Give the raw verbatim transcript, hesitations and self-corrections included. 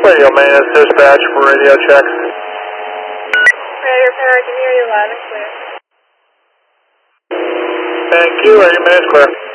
Radio maintenance dispatch for radio check. Radio repair, I can hear you loud and clear. Thank you, radio maintenance clear.